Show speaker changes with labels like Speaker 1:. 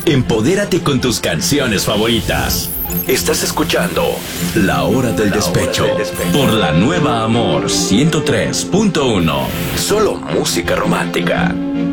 Speaker 1: Empodérate con tus canciones favoritas. Estás escuchando La Hora del Despecho por la nueva Amor 103.1. Solo música romántica.